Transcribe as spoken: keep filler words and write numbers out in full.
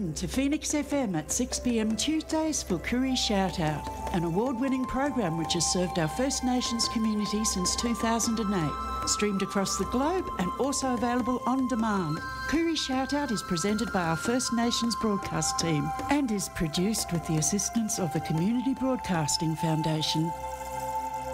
Welcome to Phoenix F M at six p m Tuesdays for Koori Shout Out, an award-winning program which has served our First Nations community since two thousand eight. Streamed across the globe and also available on demand. Koori Shout Out is presented by our First Nations broadcast team and is produced with the assistance of the Community Broadcasting Foundation.